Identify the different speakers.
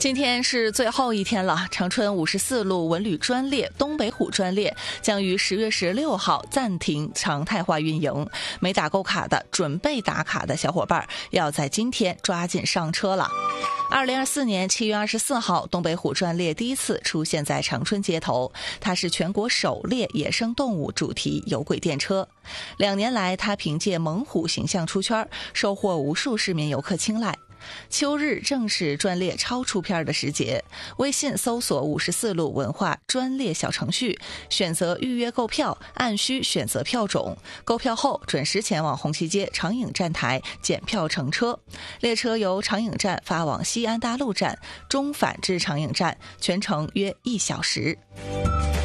Speaker 1: 今天是最后一天了，长春54路文旅专列东北虎专列将于10月16号暂停常态化运营，没打够卡的准备打卡的小伙伴要在今天抓紧上车了。2024年7月24号，东北虎专列第一次出现在长春街头，它是全国首列野生动物主题有轨电车。2年来，它凭借猛虎形象出圈，收获无数市民游客青睐。秋日正是专列超出片的时节，微信搜索54路文化专列小程序，选择预约购票，按需选择票种，购票后准时前往红旗街长影站台检票乘车。列车由长影站发往西安大路站，中返至长影站，全程约1小时。